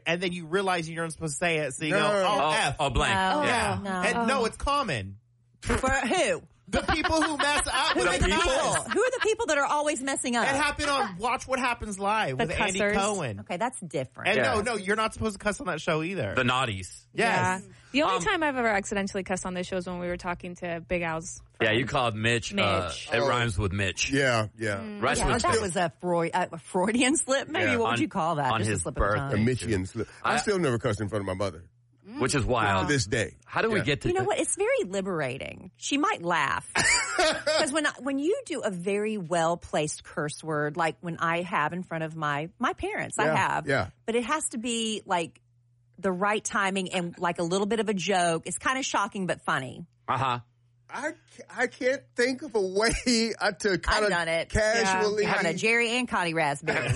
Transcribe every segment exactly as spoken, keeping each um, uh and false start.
and then you realize you're not supposed to say it, so you No. go, oh, Oh, F. oh, blank. No. Yeah. No. And Oh. no, it's common. For who? The people who mess up Who with are the the people? cuss. Who are the people that are always messing up? It happened on Watch What Happens Live The with Andy cussers. Cohen. Okay, that's different. And Yeah. no, no, you're not supposed to cuss on that show either. The naughties. Yes. Yeah. The only Um, time I've ever accidentally cussed on this show is when we were talking to Big Al's Yeah, friend. you called Mitch. Uh, Mitch. it Oh. rhymes with Mitch. Yeah, yeah. Rest Yeah, was that was a, Freud, a Freudian slip. Maybe Yeah. what would On- you call that? on Just his a slip of the birthday. tongue. A Michigan slip. I, I- still never cussed in front of my mother which is wild. to this day. How do we Yeah. get to You know what? It's very liberating. She might laugh because when I, when you do a very well placed curse word, like when I have in front of my my parents, I Yeah, have, yeah. but it has to be like the right timing and like a little bit of a joke. It's kind of shocking but funny. Uh huh. I, ca- I can't think of a way uh, to kind I've of done it. casually. Yeah. Having a Jerry and Connie Raspberry.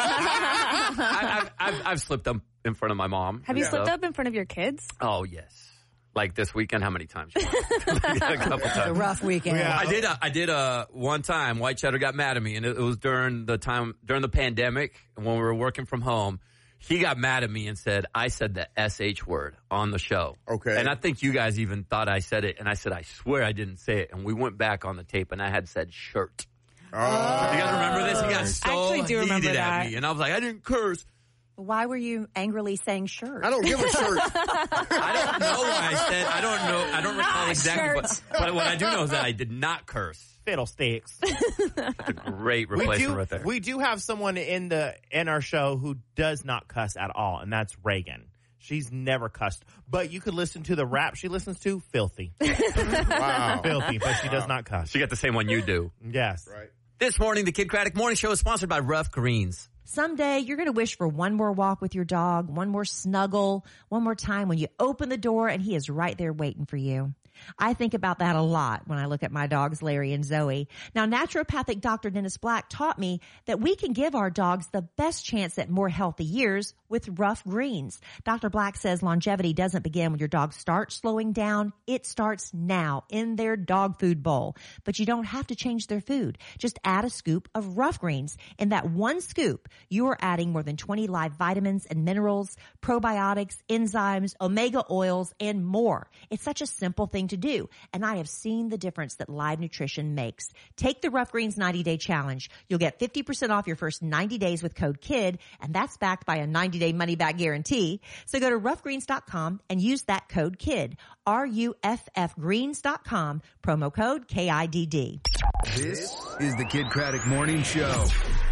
I, I've, I've, I've slipped up in front of my mom. Have you and slipped stuff. up in front of your kids? Oh yes. Like this weekend, how many times? Like a couple a times. rough weekend. Yeah. I did. Uh, I did. Uh, one time, White Cheddar got mad at me, and it, it was during the time during the pandemic when we were working from home. He got mad at me and said I said the S H word on the show. Okay. And I think you guys even thought I said it, and I said I swear I didn't say it. And we went back on the tape, and I had said shirt. Oh. You guys remember this? He got so I actually do remember heated that. at me, and I was like, I didn't curse. Why were you angrily saying shirt? I don't give a shirt. I don't know why I said. I don't know. I don't recall exactly. But, shirt. but what I do know is that I did not curse. Fiddlesticks. That's a great we replacement do, right there. we do have someone in the in our show who does not cuss at all, and that's Reagan. She's never cussed. But you could listen to the rap she listens to, filthy. Wow. Filthy, but she does not cuss. She got the same one you do. Yes. Right. This morning, the Kid Craddock Morning Show is sponsored by Rough Greens. Someday you're going to wish for one more walk with your dog, one more snuggle, one more time when you open the door and he is right there waiting for you. I think about that a lot when I look at my dogs, Larry and Zoe. Now, naturopathic Doctor Dennis Black taught me that we can give our dogs the best chance at more healthy years with Rough Greens. Doctor Black says longevity doesn't begin when your dog starts slowing down. It starts now in their dog food bowl. But you don't have to change their food. Just add a scoop of Rough Greens. In that one scoop, you are adding more than twenty live vitamins and minerals, probiotics, enzymes, omega oils, and more. It's such a simple thing to do, and I have seen the difference that live nutrition makes. Take the Rough Greens ninety day challenge. You'll get fifty percent off your first ninety days with code KID, and that's backed by a ninety day money back guarantee. So go to rough greens dot com and use that code KID, R U F F greens dot com, promo code K I D D. This is the Kid Craddock Morning Show.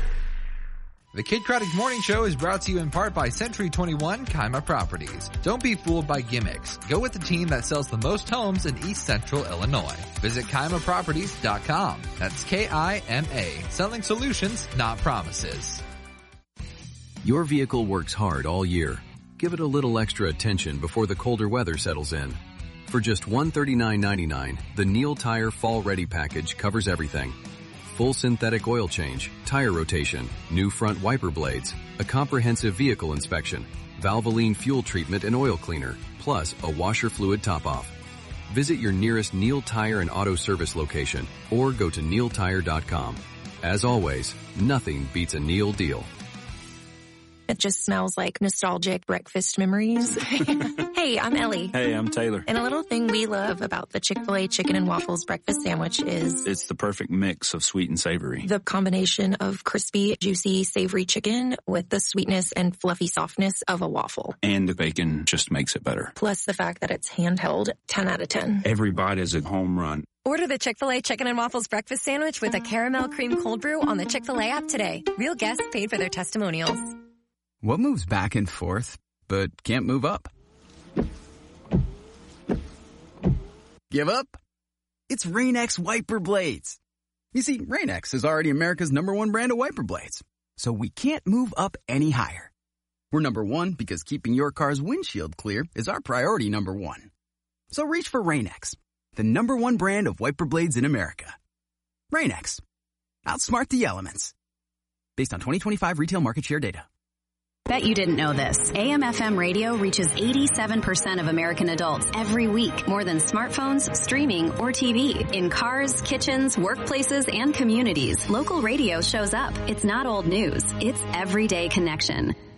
The Kid Craddock Morning Show is brought to you in part by Century twenty-one Kaima Properties. Don't be fooled by gimmicks. Go with the team that sells the most homes in East Central Illinois. Visit Kaima Properties dot com. That's K I M A. Selling solutions, not promises. Your vehicle works hard all year. Give it a little extra attention before the colder weather settles in. For just one hundred thirty-nine ninety-nine, the Neil Tire Fall Ready package covers everything. Full synthetic oil change, tire rotation, new front wiper blades, a comprehensive vehicle inspection, Valvoline fuel treatment and oil cleaner, plus a washer fluid top-off. Visit your nearest Neil Tire and Auto Service location or go to neil tire dot com. As always, nothing beats a Neil deal. It just smells like nostalgic breakfast memories. Hey, I'm Ellie. Hey, I'm Taylor. And a little thing we love about the Chick-fil-A Chicken and Waffles breakfast sandwich is It's the perfect mix of sweet and savory. the combination of crispy, juicy, savory chicken with the sweetness and fluffy softness of a waffle. And the bacon just makes it better. Plus the fact that it's handheld, ten out of ten. Every bite is a home run. Order the Chick-fil-A Chicken and Waffles breakfast sandwich with a caramel cream cold brew on the Chick-fil-A app today. Real guests paid for their testimonials. What moves back and forth, but can't move up? Give up? It's Rain-X wiper blades. You see, Rain-X is already America's number one brand of wiper blades, so we can't move up any higher. We're number one because keeping your car's windshield clear is our priority number one. So reach for Rain-X, the number one brand of wiper blades in America. Rain-X. Outsmart the elements. Based on twenty twenty-five retail market share data. Bet you didn't know this. A M F M radio reaches eighty-seven percent of American adults every week, more than smartphones, streaming, or T V. In cars, kitchens, workplaces, and communities, local radio shows up. It's not old news. It's everyday connection.